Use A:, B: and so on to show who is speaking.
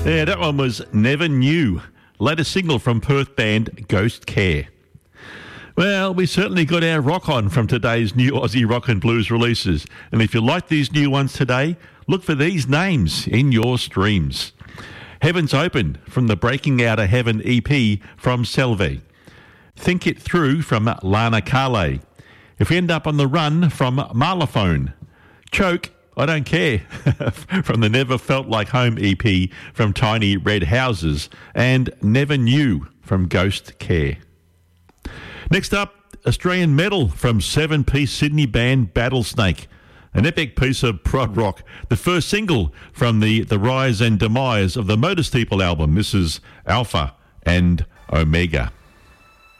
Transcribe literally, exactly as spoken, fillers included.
A: Yeah, that one was Never Knew. Latest single from Perth band Ghost Care. Well, we certainly got our rock on from today's new Aussie rock and blues releases. And if you like these new ones today, look for these names in your streams. Heaven's Open from the Breaking Out of Heaven E P from Selve. Think It Through from Lana Kale. If we end up on the run from Marlaphone. Choke, I Don't Care from the Never Felt Like Home E P from Tiny Red Houses. And Never Knew from Ghost Care. Next up, Australian Metal from seven-piece Sydney band Battlesnake. An epic piece of prog rock. The first single from the, the Rise and Demise of the Motor Steeple album. This is Alpha and Omega.